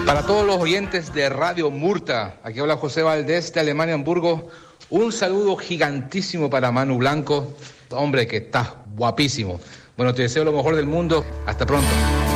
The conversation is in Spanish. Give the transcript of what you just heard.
Para todos los oyentes de Radio Murta, aquí habla José Valdés de Alemania, Hamburgo. Un saludo gigantísimo para Manu Blanco, hombre que está guapísimo. Bueno, te deseo lo mejor del mundo. Hasta pronto.